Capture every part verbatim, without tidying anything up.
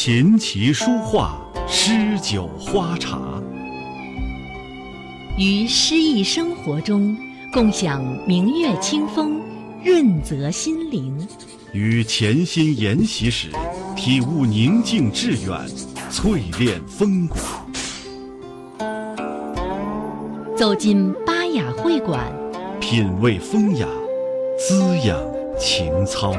琴棋书画、诗酒花茶， 于诗意生活中共享明月清风，润泽心灵； 于潜心研习时体悟宁静致远，淬炼风骨。 走进巴雅会馆， 品味风雅，滋养情操。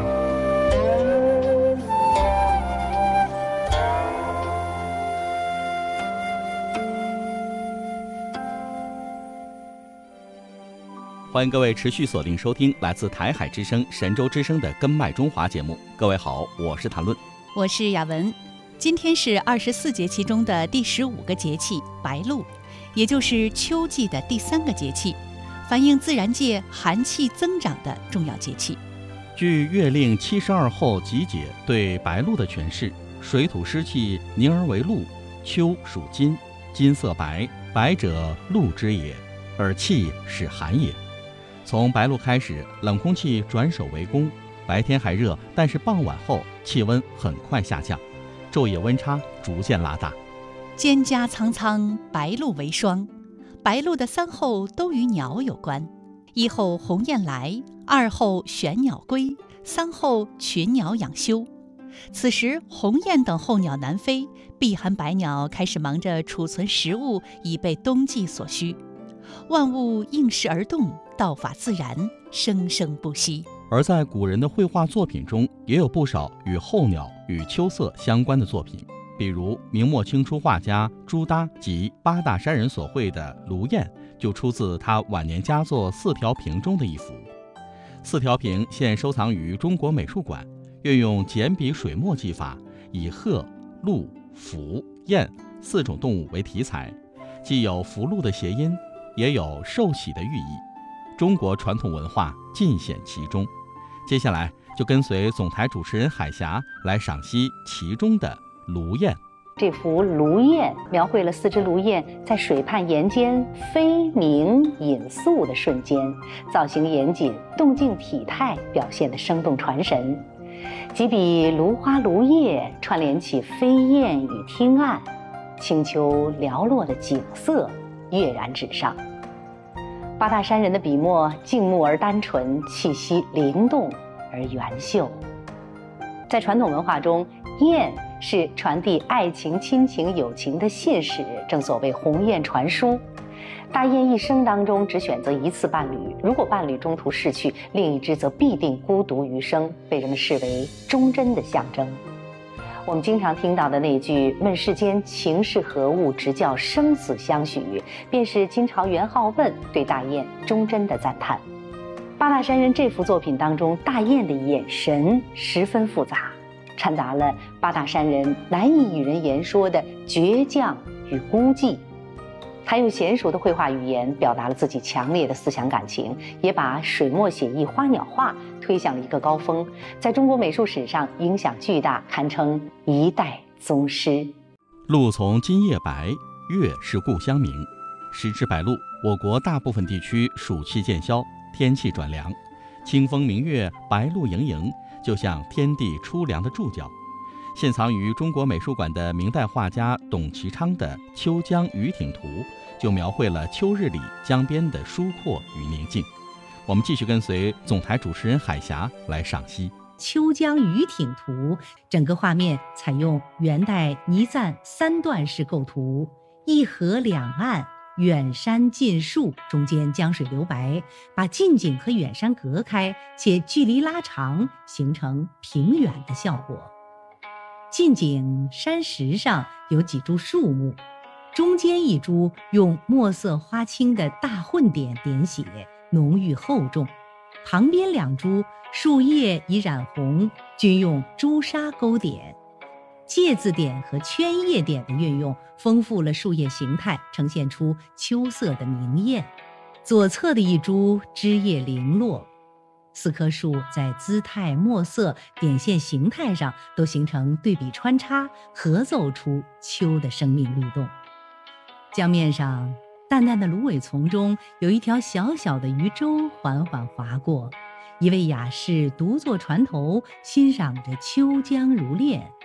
欢迎各位持续锁定收听来自台海之声、神州之声的《根脉中华》节目。各位好，我是谭论， 我是雅文。今天是二十四节气中的第十五个节气白露，也就是秋季的第三个节气，反映自然界寒气增长的重要节气。 据《月令七十二候集解》对白露的诠释，水土湿气凝而为露，秋属金，金色白，白者露之也，而气是寒也。从白露开始，冷空气转守为攻，白天还热，但是傍晚后气温很快下降，昼夜温差逐渐拉大。 蒹葭苍苍，白露为霜。白露的三候都与鸟有关：一候鸿雁来，二候玄鸟归，三候群鸟养休。此时鸿雁等候鸟南飞，避寒百鸟开始忙着储存食物，以备冬季所需。万物应时而动，道法自然，生生不息。 而在古人的绘画作品中，也有不少与候鸟与秋色相关的作品，比如明末清初画家朱耷及八大山人所绘的《芦雁》，就出自他晚年佳作《四条屏》中的一幅。四条屏现收藏于中国美术馆，运用简笔水墨技法，以鹤、鹿、凫、雁四种动物为题材，既有福禄的谐音，也有寿喜的寓意，中国传统文化尽显其中。接下来就跟随总台主持人海霞来赏析其中的芦雁。 这幅芦雁描绘了四只芦雁在水畔岩间飞鸣引宿的瞬间，造型严谨，动静体态表现得生动传神。几笔芦花芦叶串联起飞燕与汀岸，清秋寥落的景色跃然纸上。八大山人的笔墨静穆而单纯，气息灵动而圆秀。在传统文化中，雁是传递爱情、亲情、友情的信使，正所谓鸿雁传书。大雁一生当中只选择一次伴侣，如果伴侣中途逝去，另一只则必定孤独余生，被人们视为忠贞的象征。我们经常听到的那句问世间情是何物，直教生死相许，便是金朝元好问对大雁忠贞的赞叹。八大山人这幅作品当中，大雁的眼神十分复杂，掺杂了八大山人难以与人言说的倔强与孤寂。他用娴熟的绘画语言表达了自己强烈的思想感情，也把水墨写意、花鸟画推向了一个高峰，在中国美术史上影响巨大，堪称一代宗师。 露从今夜白，月是故乡明。时至白露，我国大部分地区暑气渐消，天气转凉，清风明月，白露盈盈，就像天地初凉的注脚。现藏于中国美术馆的明代画家董其昌的《秋江渔艇图》，就描绘了秋日里江边的疏阔与宁静。我们继续跟随总台主持人海霞来赏析《 秋江渔艇图》。整个画面采用元代倪瓒三段式构图，一河两岸，远山近树，中间江水流白，把近景和远山隔开，且距离拉长，形成平远的效果。近景山石上有几株树木，中间一株用墨色花青的大混点点写，浓郁厚重，旁边两株树叶已染红，均用朱砂勾点。芥字点和圈叶点的运用丰富了树叶形态，呈现出秋色的明艳。左侧的一株枝叶零落，四棵树在姿态、墨色、点线形态上都形成对比穿插，合奏出秋的生命律动。江面上淡淡的芦苇丛中有一条小小的渔舟缓缓划过，一位雅士独坐船头，欣赏着秋江如练。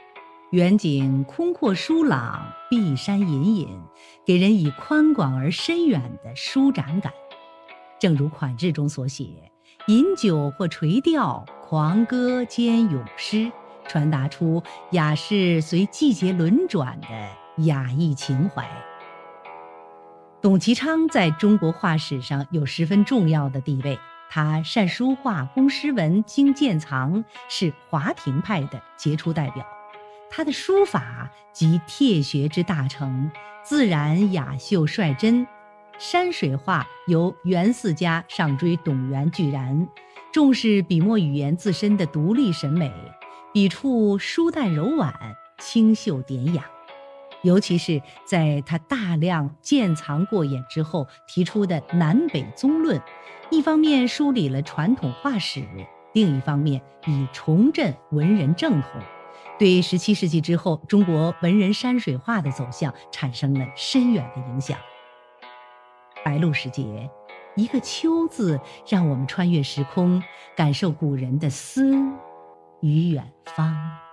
远景空阔疏朗，碧山隐隐，给人以宽广而深远的舒展感。正如款志中所写，饮酒或垂钓，狂歌兼咏诗，传达出雅士随季节轮转的雅逸情怀。董其昌在中国画史上有十分重要的地位，他善书画，工诗文，精鉴藏，是华亭派的杰出代表。他的书法集帖学之大成，自然雅秀率真。山水画由袁四家上追董源俱然，重视笔墨语言自身的独立审美，笔触疏淡柔婉，清秀典雅。尤其是在他大量鉴藏过眼之后提出的南北宗论，一方面梳理了传统画史，另一方面以重振文人正统，对十七世纪之后中国文人山水画的走向产生了深远的影响。白露时节，一个秋字让我们穿越时空，感受古人的思与远方。